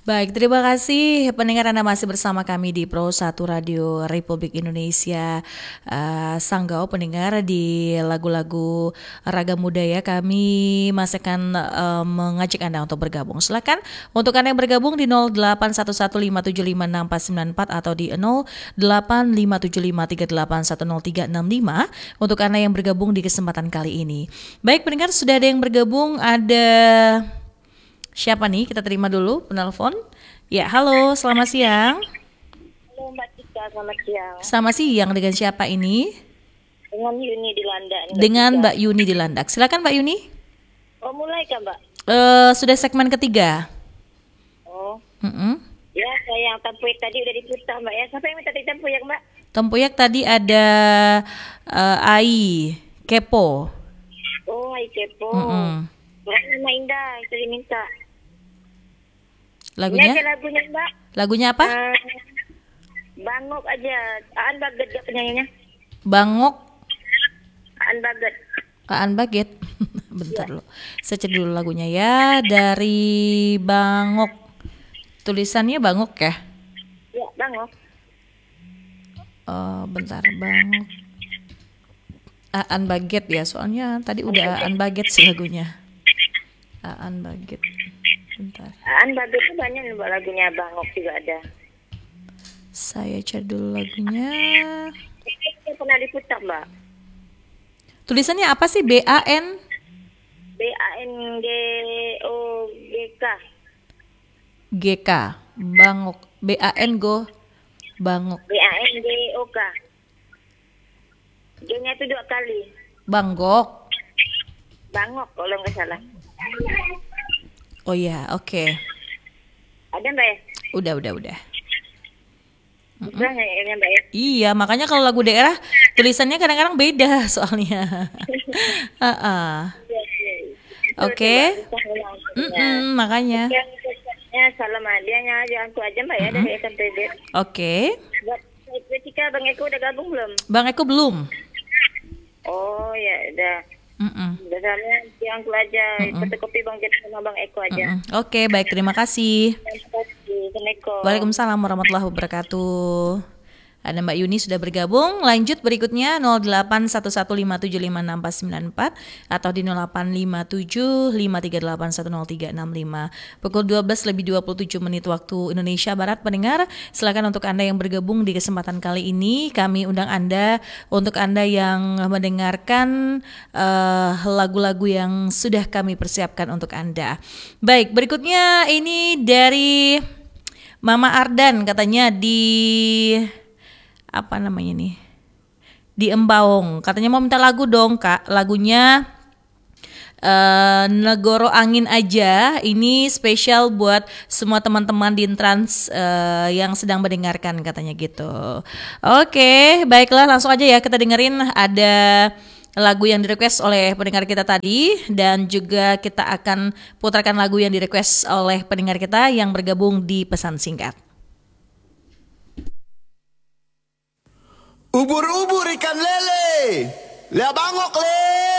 Baik, terima kasih pendengar Anda masih bersama kami di Pro 1 Radio Republik Indonesia. Sanggau pendengar di lagu-lagu raga muda ya. Kami masih akan mengajak Anda untuk bergabung. Silakan untuk Anda yang bergabung di 0811575644 atau di 085753810365 untuk Anda yang bergabung di kesempatan kali ini. Baik pendengar, sudah ada yang bergabung, ada siapa nih? Kita terima dulu penelpon. Ya, halo, selamat siang. Halo Mbak Tika, selamat siang. Selamat siang, dengan siapa ini? Dengan Yuni di Landak. Dengan Mbak Yuni di Landak. Silakan Mbak Yuni. Oh, mulai kan Mbak? Sudah segmen ketiga. Oh. Ya, saya yang tempuyak tadi udah diputar Mbak ya. Siapa yang minta tempuyak Mbak? Tempuyak tadi ada Ai Kepo. Oh, Ai Kepo. Nama Indah itu diminta. Lagunya? Ini aja lagunya Mbak. Lagunya apa? Bangok aja. Aan Baget gak penyanyinya? Bangok. Aan Baget. Aan Baget. Bentar dulu. Saya cek dulu lagunya ya. Dari Bangok. Tulisannya Bangok ya? Ya, Bangok. Bentar, Bangok. Aan Baget ya, soalnya tadi udah Aan Baget sih lagunya. Aan Baget. Bentar. Aan Baget itu banyak nih Mbak lagunya, Bangok juga ada. Saya cari dulu lagunya. Ini pernah diputar Mbak. Tulisannya apa sih? B-A-N? B-A-N-G-O-G-K. G-K. Bangok. B-A-N-Go. Bangok. B-A-N-G-O-K. G-nya itu 2 kali. Bangkok. Bangok kalau nggak salah. Oh ya, oke. Ada Mbak ya? Udah. Udah ya Mbak ya? Iya, makanya kalau lagu daerah tulisannya kadang-kadang beda soalnya. Oke. Makanya. Ya, salam hadiahnya aja aku aja Mbak ya dari SMPB. Oke. Buat Tika, Bang Eko udah gabung belum? Bang Eko belum. Oh ya udah. Udah sana yang aku aja fotokopi Bang Jet sama Bang Eko aja. Oke, baik, terima kasih. Terima kasih. Assalamualaikum. Waalaikumsalam warahmatullahi wabarakatuh. Ada Mbak Yuni sudah bergabung. Lanjut berikutnya 0811575644 atau di 085753810365. Pukul 12:27 waktu Indonesia Barat. Pendengar, silakan untuk Anda yang bergabung di kesempatan kali ini. Kami undang Anda untuk Anda yang mendengarkan lagu-lagu yang sudah kami persiapkan untuk Anda. Baik, berikutnya ini dari Mama Ardan, katanya di apa namanya nih, di Embaong, katanya mau minta lagu dong Kak, lagunya Negoro Angin Aja. Ini spesial buat semua teman-teman di Trans yang sedang mendengarkan, katanya gitu. Oke, baiklah, langsung aja ya kita dengerin. Ada lagu yang direquest oleh pendengar kita tadi, dan juga kita akan putarkan lagu yang direquest oleh pendengar kita yang bergabung di pesan singkat. Ubur-ubur ikan lele, lihat bangok le.